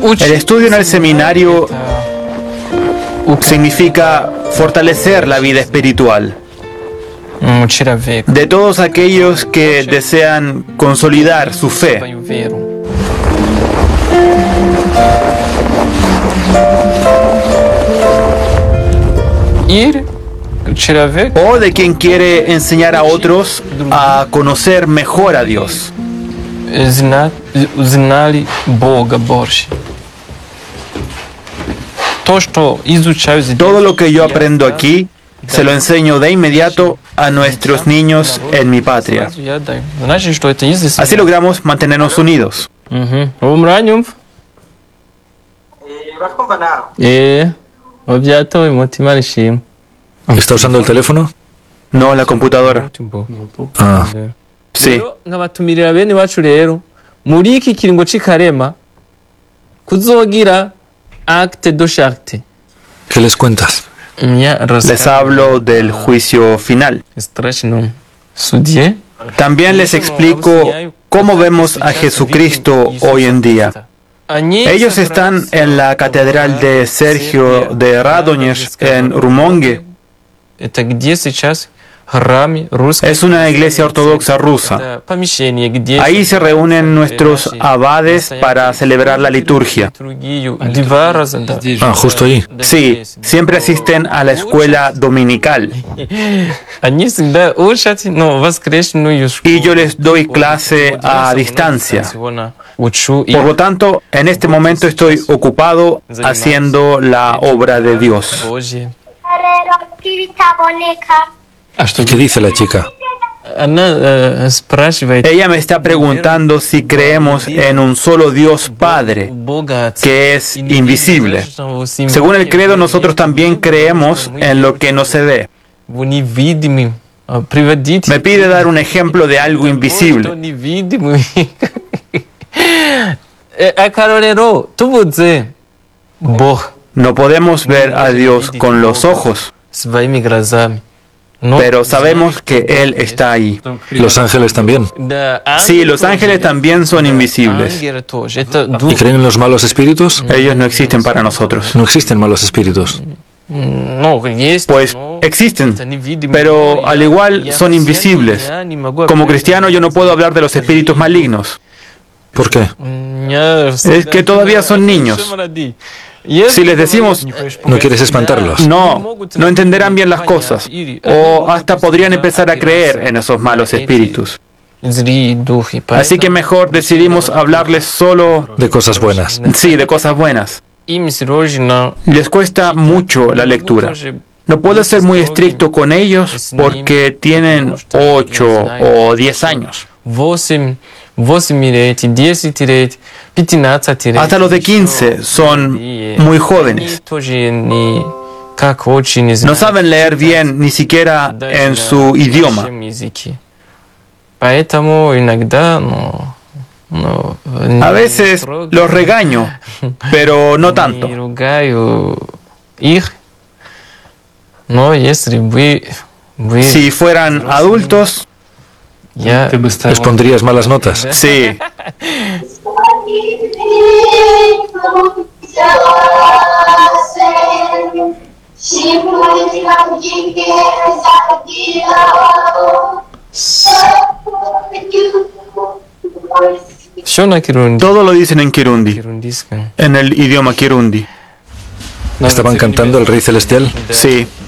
El estudio en el seminario significa fortalecer la vida espiritual de todos aquellos que desean consolidar su fe. O de quien quiere enseñar a otros a conocer mejor a Dios. Todo lo que yo aprendo aquí se lo enseño de inmediato a nuestros niños en mi patria. Así logramos mantenernos unidos. ¿Está usando el teléfono? No, la computadora. Ah. Sí. ¿Qué les cuentas? Les hablo del juicio final. También les explico cómo vemos a Jesucristo hoy en día. Ellos están en la catedral de Sergio de Radonezh en Rumongue. Es una iglesia ortodoxa rusa. Ahí se reúnen nuestros abades para celebrar la liturgia. Ah, justo ahí. Sí, siempre asisten a la escuela dominical. Y yo les doy clase a distancia. Por lo tanto, en este momento estoy ocupado haciendo la obra de Dios. ¿Y qué dice la chica? Ella me está preguntando si creemos en un solo Dios Padre, que es invisible. Según el credo, nosotros también creemos en lo que no se ve. Me pide dar un ejemplo de algo invisible. No podemos ver a Dios con los ojos, pero sabemos que Él está ahí. ¿Los ángeles también? Sí, los ángeles también son invisibles. ¿Y creen en los malos espíritus? Ellos no existen para nosotros. No existen malos espíritus. Pues existen, pero al igual son invisibles. Como cristiano yo no puedo hablar de los espíritus malignos. ¿Por qué? Es que todavía son niños. Si les decimos, ¿No quieres espantarlos? no entenderán bien las cosas, o hasta podrían empezar a creer en esos malos espíritus. Así que mejor decidimos hablarles solo De cosas buenas. Sí, de cosas buenas. Les cuesta mucho la lectura. No puedo ser muy estricto con ellos porque tienen 8 o 10 años. Hasta los de 15 son muy jóvenes. No saben leer bien ni siquiera en su idioma. A veces los regaño, pero no tanto. Si fueran adultos, ¿Les pondrías malas notas? sí. Todo lo dicen en Kirundi, en el idioma Kirundi. ¿Estaban cantando el Rey Celestial? Sí.